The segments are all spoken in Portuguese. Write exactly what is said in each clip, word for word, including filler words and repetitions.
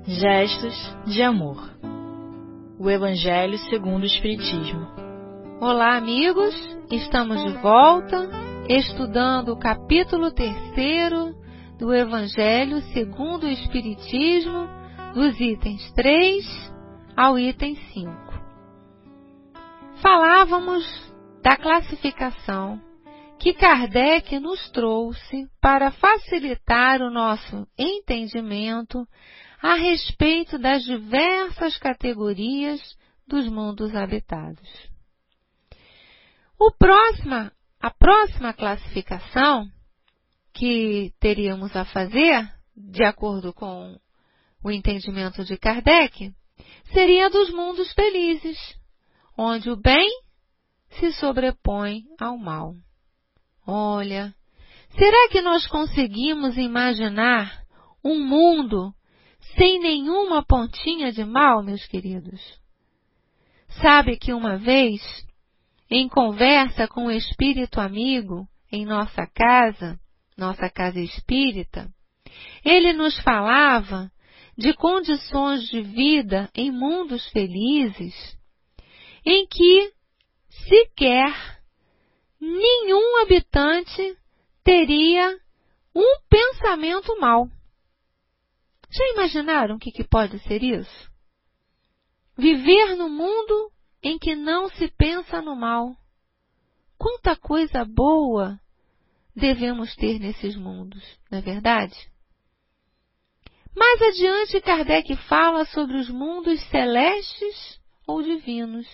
Gestos de amor. O Evangelho segundo o Espiritismo. Olá, amigos! Estamos de volta, estudando o capítulo terceiro do Evangelho segundo o Espiritismo, dos itens três ao item cinco. Falávamos da classificação que Kardec nos trouxe para facilitar o nosso entendimento a respeito das diversas categorias dos mundos habitados. O próxima, a próxima classificação que teríamos a fazer, de acordo com o entendimento de Kardec, seria dos mundos felizes, onde o bem se sobrepõe ao mal. Olha, será que nós conseguimos imaginar um mundo sem nenhuma pontinha de mal, meus queridos? Sabe que uma vez, em conversa com um espírito amigo em nossa casa, nossa casa espírita, ele nos falava de condições de vida em mundos felizes, em que sequer nenhum habitante teria um pensamento mau. Já imaginaram o que, que pode ser isso? Viver no mundo em que não se pensa no mal. Quanta coisa boa devemos ter nesses mundos, não é verdade? Mais adiante, Kardec fala sobre os mundos celestes ou divinos.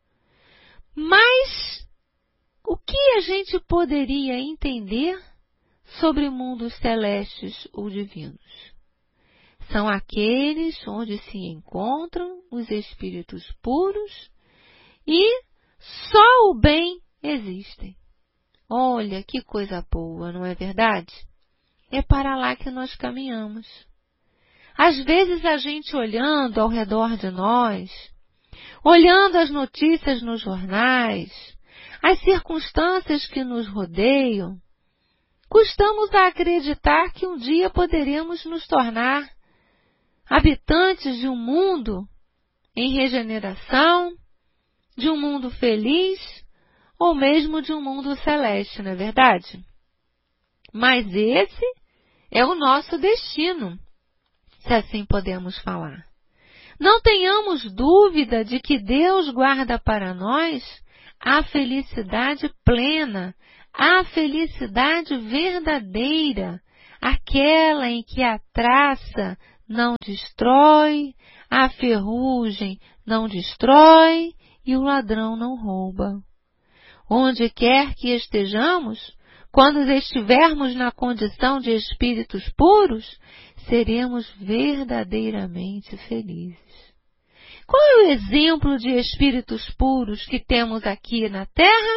Mas o que a gente poderia entender sobre mundos celestes ou divinos? São aqueles onde se encontram os espíritos puros e só o bem existem. Olha, que coisa boa, não é verdade? É para lá que nós caminhamos. Às vezes a gente olhando ao redor de nós, olhando as notícias nos jornais, as circunstâncias que nos rodeiam, custamos a acreditar que um dia poderemos nos tornar habitantes de um mundo em regeneração, de um mundo feliz, ou mesmo de um mundo celeste, não é verdade? Mas esse é o nosso destino, se assim podemos falar. Não tenhamos dúvida de que Deus guarda para nós a felicidade plena, a felicidade verdadeira, aquela em que a traça não destrói, a ferrugem não destrói e o ladrão não rouba. Onde quer que estejamos, quando estivermos na condição de espíritos puros, seremos verdadeiramente felizes. Qual é o exemplo de espíritos puros que temos aqui na Terra?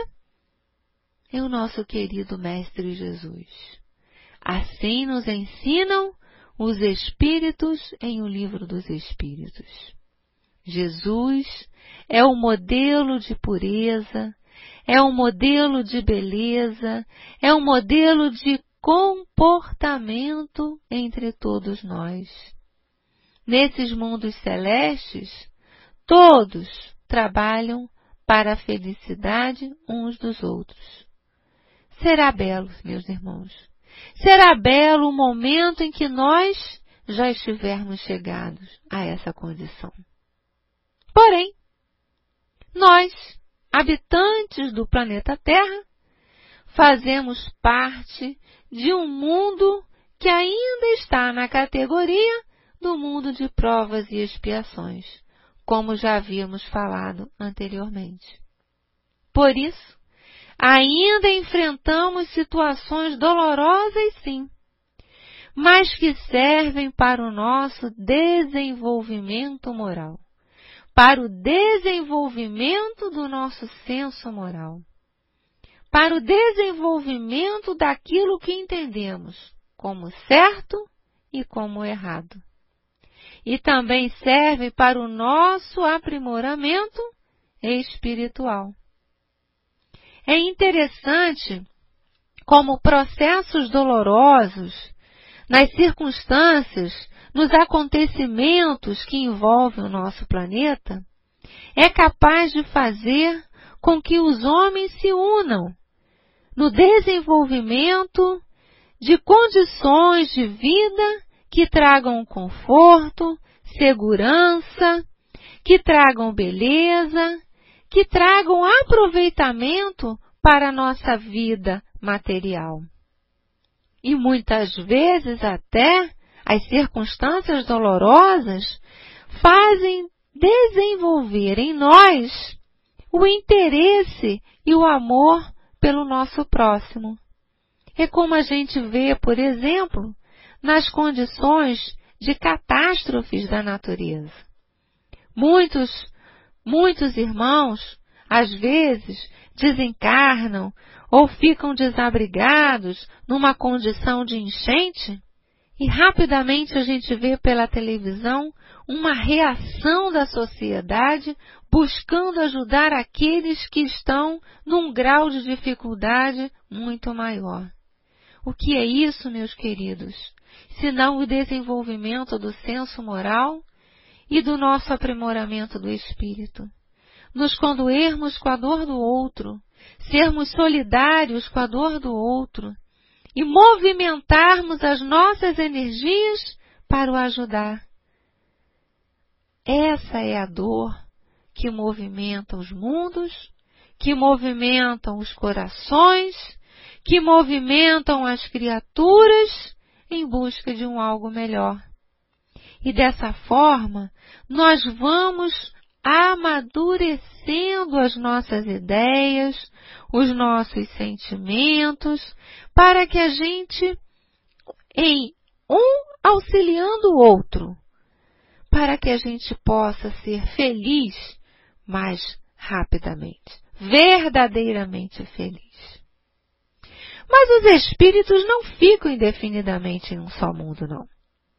É o nosso querido Mestre Jesus. Assim nos ensinam os Espíritos em O Livro dos Espíritos. Jesus é o modelo de pureza, é um modelo de beleza, é um modelo de comportamento entre todos nós. Nesses mundos celestes, todos trabalham para a felicidade uns dos outros. Será belo, meus irmãos. Será belo o momento em que nós já estivermos chegados a essa condição. Porém, nós, habitantes do planeta Terra, fazemos parte de um mundo que ainda está na categoria do mundo de provas e expiações, como já havíamos falado anteriormente. Por isso, ainda enfrentamos situações dolorosas, sim, mas que servem para o nosso desenvolvimento moral, para o desenvolvimento do nosso senso moral, para o desenvolvimento daquilo que entendemos como certo e como errado. E também serve para o nosso aprimoramento espiritual. É interessante como processos dolorosos, nas circunstâncias, nos acontecimentos que envolvem o nosso planeta, é capaz de fazer com que os homens se unam no desenvolvimento de condições de vida que tragam conforto, segurança, que tragam beleza, que tragam aproveitamento para a nossa vida material. E muitas vezes até as circunstâncias dolorosas fazem desenvolver em nós o interesse e o amor pelo nosso próximo. É como a gente vê, por exemplo, nas condições de catástrofes da natureza. Muitos, muitos irmãos, às vezes, desencarnam ou ficam desabrigados numa condição de enchente, e rapidamente a gente vê pela televisão uma reação da sociedade buscando ajudar aqueles que estão num grau de dificuldade muito maior. O que é isso, meus queridos? Senão o desenvolvimento do senso moral e do nosso aprimoramento do espírito. Nos condoermos com a dor do outro, sermos solidários com a dor do outro e movimentarmos as nossas energias para o ajudar. Essa é a dor que movimenta os mundos, que movimentam os corações, que movimentam as criaturas em busca de um algo melhor. E dessa forma, nós vamos amadurecendo as nossas ideias, os nossos sentimentos, para que a gente, em um auxiliando o outro, para que a gente possa ser feliz mais rapidamente, verdadeiramente feliz. Mas os espíritos não ficam indefinidamente em um só mundo, não.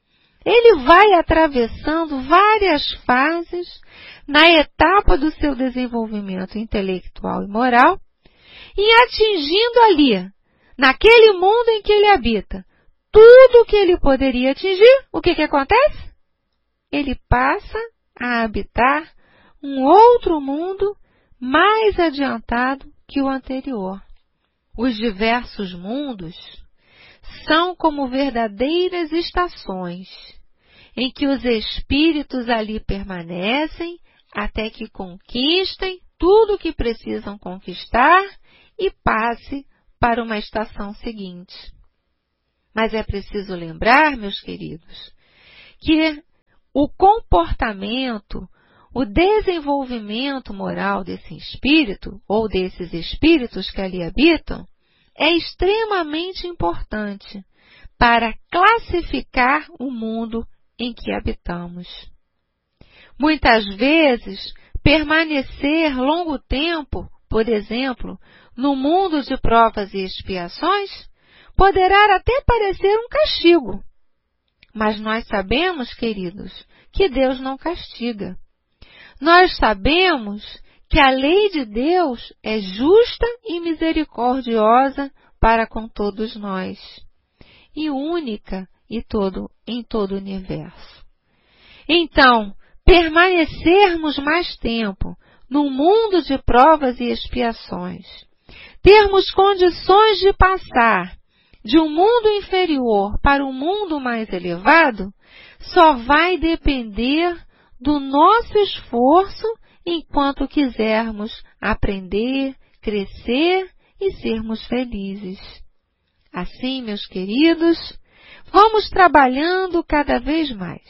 Ele vai atravessando várias fases na etapa do seu desenvolvimento intelectual e moral e atingindo ali, naquele mundo em que ele habita, tudo o que ele poderia atingir. O que que acontece? Ele passa a habitar um outro mundo mais adiantado que o anterior. Os diversos mundos são como verdadeiras estações em que os espíritos ali permanecem até que conquistem tudo o que precisam conquistar e passe para uma estação seguinte. Mas é preciso lembrar, meus queridos, que o comportamento, o desenvolvimento moral desse espírito, ou desses espíritos que ali habitam, é extremamente importante para classificar o mundo em que habitamos. Muitas vezes, permanecer longo tempo, por exemplo, no mundo de provas e expiações, poderá até parecer um castigo. Mas nós sabemos, queridos, que Deus não castiga. Nós sabemos que a lei de Deus é justa e misericordiosa para com todos nós, e única e todo, em todo o universo. Então, permanecermos mais tempo num mundo de provas e expiações, termos condições de passar de um mundo inferior para um mundo mais elevado, só vai depender do nosso esforço enquanto quisermos aprender, crescer e sermos felizes. Assim, meus queridos, vamos trabalhando cada vez mais.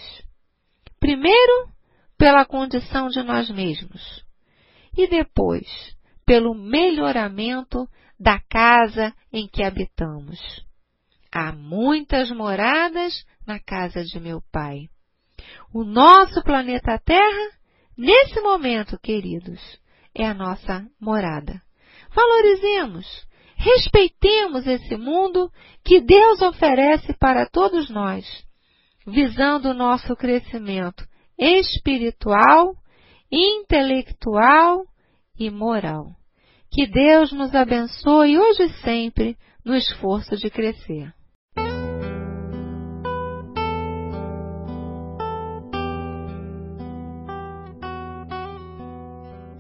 Primeiro, pela condição de nós mesmos. E depois, pelo melhoramento da casa em que habitamos. Há muitas moradas na casa de meu Pai. O nosso planeta Terra, nesse momento, queridos, é a nossa morada. Valorizemos, respeitemos esse mundo que Deus oferece para todos nós, visando o nosso crescimento espiritual, intelectual e moral. Que Deus nos abençoe hoje e sempre no esforço de crescer.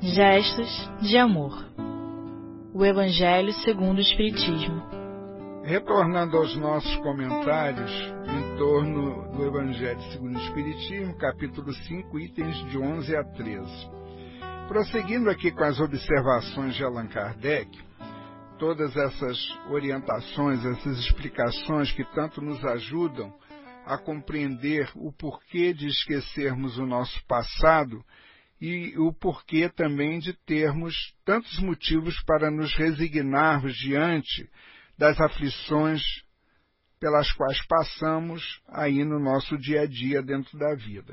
Gestos de amor. O Evangelho segundo o Espiritismo. Retornando aos nossos comentários em torno do Evangelho segundo o Espiritismo, capítulo cinco, itens de onze a treze. Prosseguindo aqui com as observações de Allan Kardec, todas essas orientações, essas explicações que tanto nos ajudam a compreender o porquê de esquecermos o nosso passado e o porquê também de termos tantos motivos para nos resignarmos diante das aflições pelas quais passamos aí no nosso dia a dia dentro da vida.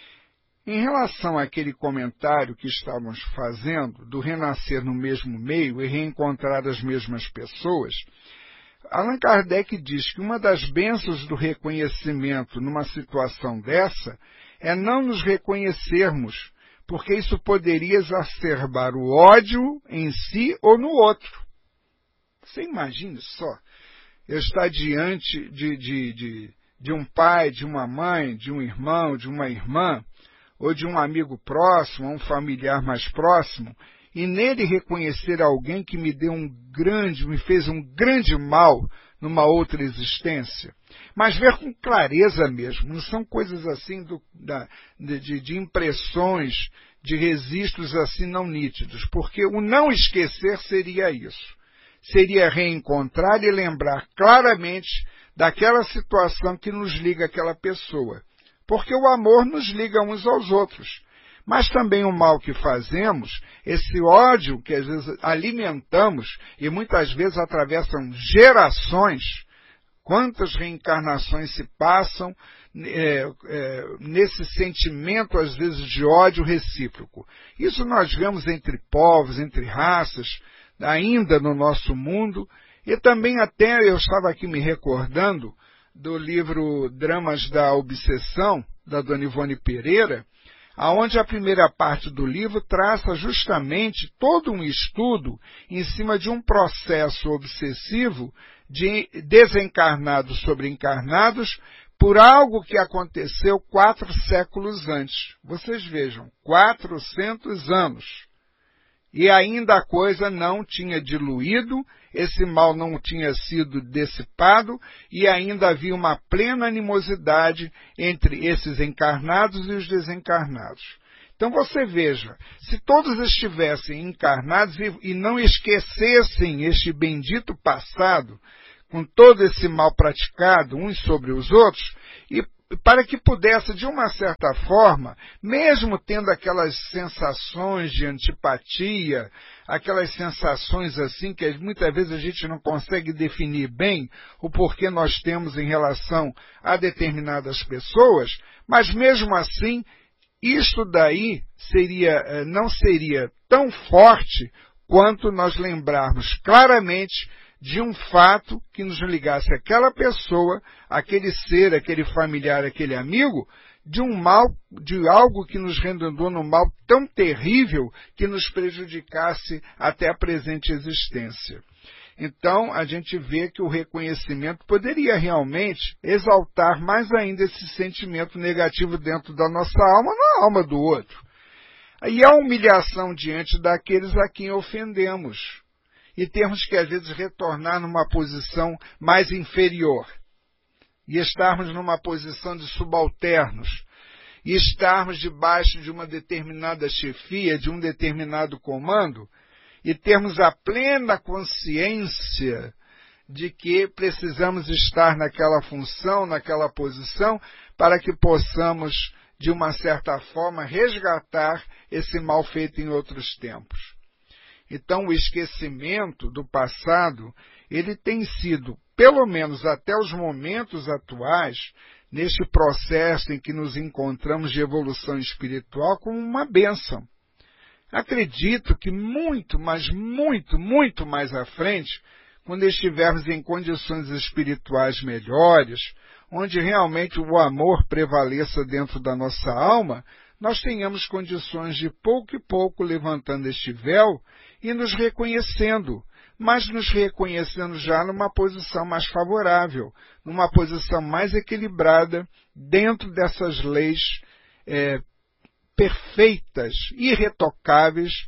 Em relação àquele comentário que estávamos fazendo, do renascer no mesmo meio e reencontrar as mesmas pessoas, Allan Kardec diz que uma das bênçãos do reconhecimento numa situação dessa é não nos reconhecermos, porque isso poderia exacerbar o ódio em si ou no outro. Você imagine só, eu estar diante de, de, de, de um pai, de uma mãe, de um irmão, de uma irmã, ou de um amigo próximo, um familiar mais próximo, e nele reconhecer alguém que me deu um grande, me fez um grande mal numa outra existência. Mas ver com clareza mesmo, não são coisas assim do, da, de, de impressões, de registros assim não nítidos, porque o não esquecer seria isso. Seria reencontrar e lembrar claramente daquela situação que nos liga àquela pessoa. Porque o amor nos liga uns aos outros. Mas também o mal que fazemos, esse ódio que às vezes alimentamos e muitas vezes atravessam gerações, quantas reencarnações se passam é, é, nesse sentimento às vezes de ódio recíproco. Isso nós vemos entre povos, entre raças, ainda no nosso mundo, e também até eu estava aqui me recordando do livro Dramas da Obsessão, da Dona Ivone Pereira, aonde a primeira parte do livro traça justamente todo um estudo em cima de um processo obsessivo de desencarnados sobre encarnados por algo que aconteceu quatro séculos antes. Vocês vejam, quatrocentos anos. E ainda a coisa não tinha diluído, esse mal não tinha sido dissipado e ainda havia uma plena animosidade entre esses encarnados e os desencarnados. Então você veja, se todos estivessem encarnados e, e não esquecessem este bendito passado, com todo esse mal praticado uns sobre os outros, e para que pudesse, de uma certa forma, mesmo tendo aquelas sensações de antipatia, aquelas sensações assim que muitas vezes a gente não consegue definir bem o porquê nós temos em relação a determinadas pessoas, mas mesmo assim, isto daí seria, não seria tão forte quanto nós lembrarmos claramente de um fato que nos ligasse àquela pessoa, aquele ser, aquele familiar, aquele amigo, de um mal, de algo que nos redundou num mal tão terrível que nos prejudicasse até a presente existência. Então, a gente vê que o reconhecimento poderia realmente exaltar mais ainda esse sentimento negativo dentro da nossa alma, na alma do outro. E a humilhação diante daqueles a quem ofendemos. E temos que, às vezes, retornar numa posição mais inferior. E estarmos numa posição de subalternos. E estarmos debaixo de uma determinada chefia, de um determinado comando, e termos a plena consciência de que precisamos estar naquela função, naquela posição, para que possamos, de uma certa forma, resgatar esse mal feito em outros tempos. Então, o esquecimento do passado, ele tem sido, pelo menos até os momentos atuais, neste processo em que nos encontramos de evolução espiritual, como uma bênção. Acredito que muito, mas muito, muito mais à frente, quando estivermos em condições espirituais melhores, onde realmente o amor prevaleça dentro da nossa alma, nós tenhamos condições de pouco e pouco levantando este véu e nos reconhecendo, mas nos reconhecendo já numa posição mais favorável, numa posição mais equilibrada dentro dessas leis é, perfeitas, irretocáveis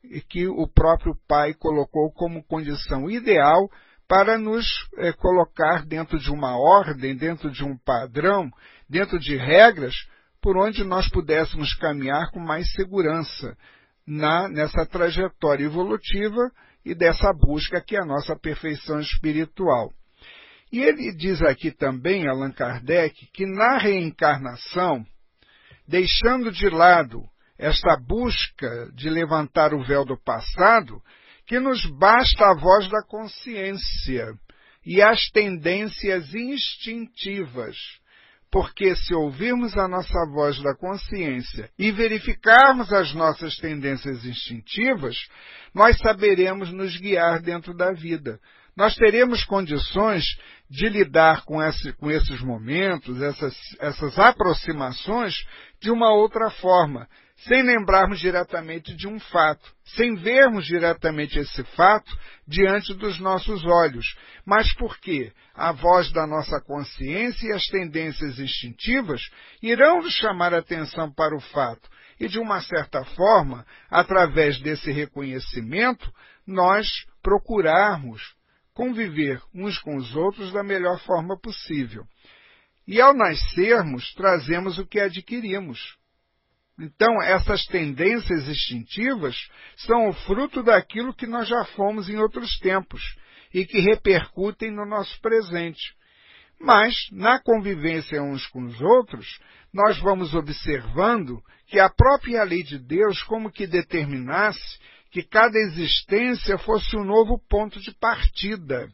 e que o próprio Pai colocou como condição ideal para nos é, colocar dentro de uma ordem, dentro de um padrão, dentro de regras, por onde nós pudéssemos caminhar com mais segurança na, nessa trajetória evolutiva e dessa busca que é a nossa perfeição espiritual. E ele diz aqui também, Allan Kardec, que na reencarnação, deixando de lado esta busca de levantar o véu do passado, que nos basta a voz da consciência e as tendências instintivas, porque se ouvirmos a nossa voz da consciência e verificarmos as nossas tendências instintivas, nós saberemos nos guiar dentro da vida. Nós teremos condições de lidar com, esse, com esses momentos, essas, essas aproximações de uma outra forma, sem lembrarmos diretamente de um fato, sem vermos diretamente esse fato diante dos nossos olhos. Mas por quê? A voz da nossa consciência e as tendências instintivas irão nos chamar a atenção para o fato. E, de uma certa forma, através desse reconhecimento, nós procurarmos conviver uns com os outros da melhor forma possível. E, ao nascermos, trazemos o que adquirimos. Então, essas tendências instintivas são o fruto daquilo que nós já fomos em outros tempos e que repercutem no nosso presente. Mas, na convivência uns com os outros, nós vamos observando que a própria lei de Deus como que determinasse que cada existência fosse um novo ponto de partida.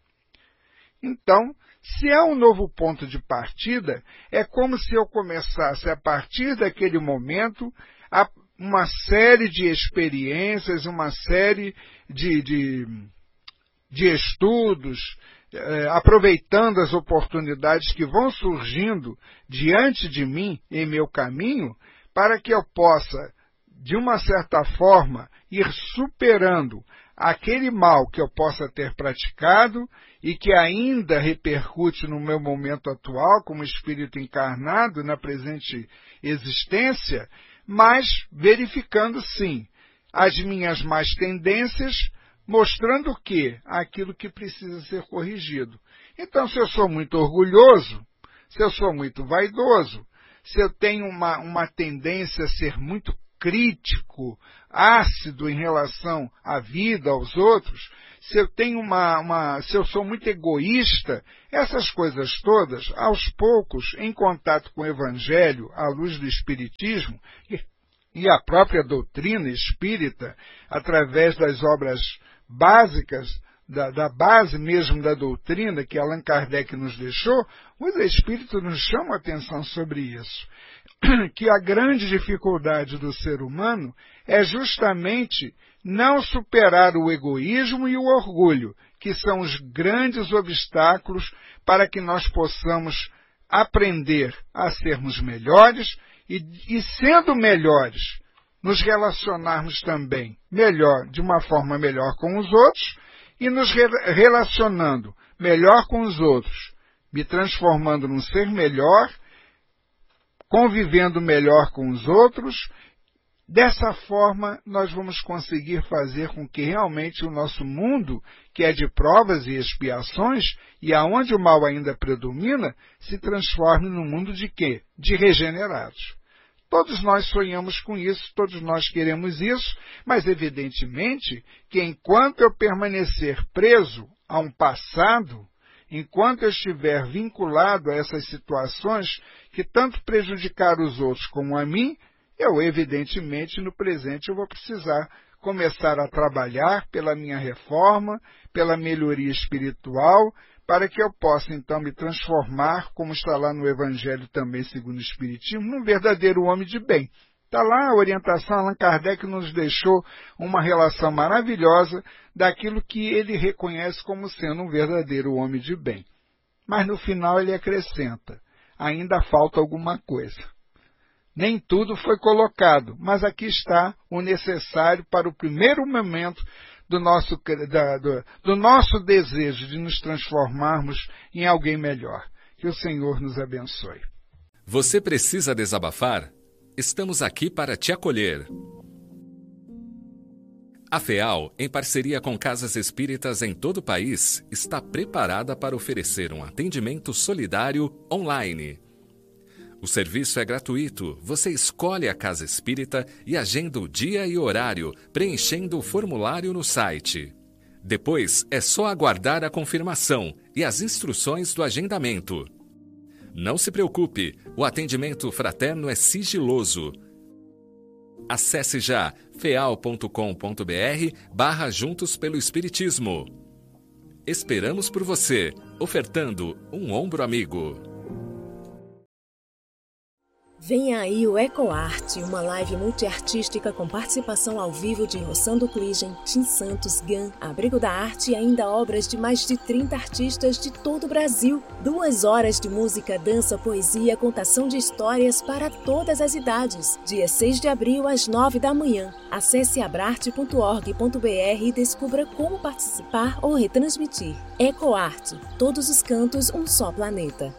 Então, se é um novo ponto de partida, é como se eu começasse, a partir daquele momento, a, uma série de experiências, uma série de, de, de estudos, eh, aproveitando as oportunidades que vão surgindo diante de mim, em meu caminho, para que eu possa, de uma certa forma, ir superando aquele mal que eu possa ter praticado e que ainda repercute no meu momento atual como espírito encarnado na presente existência, mas verificando sim as minhas más tendências, mostrando o quê? Aquilo que precisa ser corrigido. Então, se eu sou muito orgulhoso, se eu sou muito vaidoso, se eu tenho uma, uma tendência a ser muito crítico, ácido em relação à vida, aos outros, se eu tenho uma, uma, se eu sou muito egoísta, essas coisas todas, aos poucos, em contato com o Evangelho, à luz do Espiritismo e, e a própria doutrina espírita, através das obras básicas, da, da base mesmo da doutrina que Allan Kardec nos deixou, os Espíritos nos chamam a atenção sobre isso. Que a grande dificuldade do ser humano é justamente não superar o egoísmo e o orgulho, que são os grandes obstáculos para que nós possamos aprender a sermos melhores e, e sendo melhores, nos relacionarmos também melhor, de uma forma melhor com os outros e nos re- relacionando melhor com os outros, me transformando num ser melhor, convivendo melhor com os outros. Dessa forma, nós vamos conseguir fazer com que realmente o nosso mundo, que é de provas e expiações, e aonde o mal ainda predomina, se transforme num mundo de quê? De regenerados. Todos nós sonhamos com isso, todos nós queremos isso, mas evidentemente que enquanto eu permanecer preso a um passado, enquanto eu estiver vinculado a essas situações que tanto prejudicaram os outros como a mim, eu, evidentemente, no presente eu vou precisar começar a trabalhar pela minha reforma, pela melhoria espiritual, para que eu possa, então, me transformar, como está lá no Evangelho também, segundo o Espiritismo, num verdadeiro homem de bem. Está lá a orientação, Allan Kardec nos deixou uma relação maravilhosa daquilo que ele reconhece como sendo um verdadeiro homem de bem. Mas no final ele acrescenta, ainda falta alguma coisa. Nem tudo foi colocado, mas aqui está o necessário para o primeiro momento do nosso, da, do, do nosso desejo de nos transformarmos em alguém melhor. Que o Senhor nos abençoe. Você precisa desabafar? Estamos aqui para te acolher. A FEAL, em parceria com casas espíritas em todo o país, está preparada para oferecer um atendimento solidário online. O serviço é gratuito. Você escolhe a casa espírita e agenda o dia e horário, preenchendo o formulário no site. Depois, é só aguardar a confirmação e as instruções do agendamento. Não se preocupe, o atendimento fraterno é sigiloso. Acesse já feal ponto com ponto br barra Juntos pelo Espiritismo. Esperamos por você, ofertando um ombro amigo. Vem aí o EcoArt, uma live multiartística com participação ao vivo de Rossando Cligem, Tim Santos, Gan, Abrigo da Arte e ainda obras de mais de trinta artistas de todo o Brasil. Duas horas de música, dança, poesia, contação de histórias para todas as idades. Dia seis de abril, às nove da manhã. Acesse abrarte ponto org ponto br e descubra como participar ou retransmitir. EcoArt, todos os cantos, um só planeta.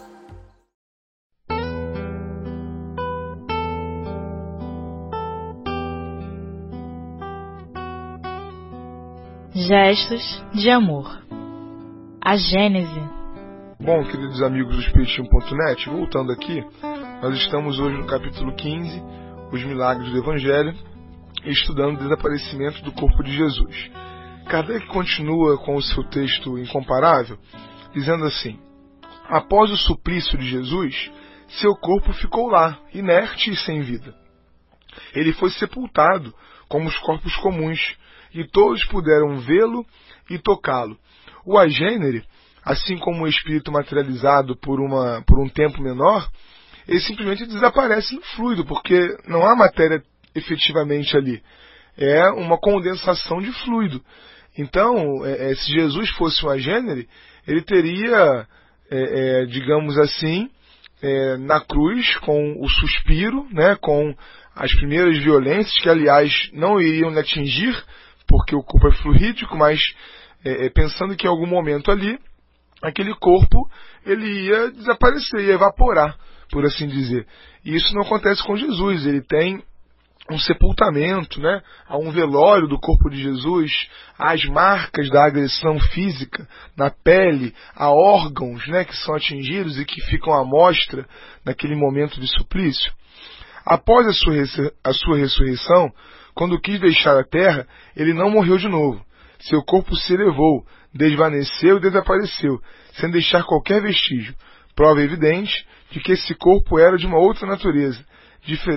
Gestos de amor. A Gênese. Bom, queridos amigos do Espiritismo ponto net, voltando aqui, nós estamos hoje no capítulo quinze, Os Milagres do Evangelho, estudando o desaparecimento do corpo de Jesus. Kardec continua com o seu texto incomparável, dizendo assim: após o suplício de Jesus, seu corpo ficou lá, inerte e sem vida. Ele foi sepultado como os corpos comuns, e todos puderam vê-lo e tocá-lo. O agênere, assim como o espírito materializado por, uma, por um tempo menor, ele simplesmente desaparece no fluido, porque não há matéria efetivamente ali. É uma condensação de fluido. Então, é, é, se Jesus fosse um agênere, ele teria, é, é, digamos assim, é, na cruz, com o suspiro, né, com as primeiras violências, que aliás não iriam lhe atingir, porque o corpo é fluídico, mas é, pensando que em algum momento ali, aquele corpo ele ia desaparecer, ia evaporar, por assim dizer. E isso não acontece com Jesus. Ele tem um sepultamento, né? Há um velório do corpo de Jesus, há as marcas da agressão física na pele, há órgãos, né, que são atingidos e que ficam à mostra naquele momento de suplício. Após a sua, a sua ressurreição, quando quis deixar a terra, ele não morreu de novo. Seu corpo se elevou, desvaneceu e desapareceu, sem deixar qualquer vestígio. Prova evidente de que esse corpo era de uma outra natureza, diferente